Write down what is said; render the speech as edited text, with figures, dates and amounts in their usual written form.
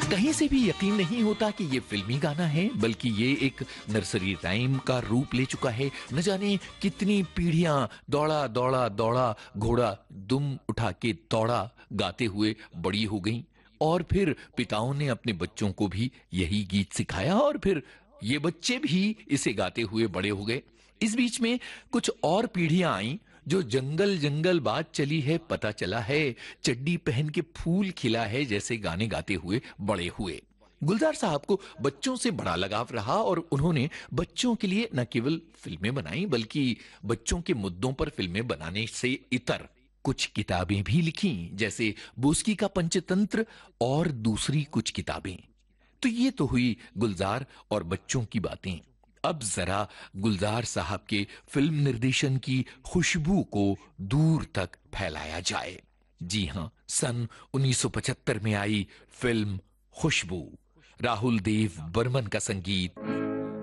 कहीं से भी यकीन नहीं होता कि ये फिल्मी गाना है, बल्कि ये एक नर्सरी राइम का रूप ले चुका है। न जाने कितनी पीढ़ियां दौड़ा दौड़ा दौड़ा, घोड़ा दुम उठा के दौड़ा गाते हुए बड़ी हो गईं। और फिर पिताओं ने अपने बच्चों को भी यही गीत सिखाया, और फिर ये बच्चे भी इसे गाते हुए बड़े हो गए। इस बीच में कुछ और पीढ़ियां आईं, जो जंगल जंगल बात चली है, पता चला है, चड्डी पहन के फूल खिला है जैसे गाने गाते हुए बड़े हुए। गुलजार साहब को बच्चों से बड़ा लगाव रहा, और उन्होंने बच्चों के लिए न केवल फिल्में बनाई, बल्कि बच्चों के मुद्दों पर फिल्में बनाने से इतर कुछ किताबें भी लिखी, जैसे बोस्की का पंचतंत्र और दूसरी कुछ किताबें। तो ये तो हुई गुलजार और बच्चों की बातें। अब जरा गुलजार साहब के फिल्म निर्देशन की खुशबू को दूर तक फैलाया जाए। जी हां, सन 1975 में आई फिल्म खुशबू, राहुल देव बर्मन का संगीत,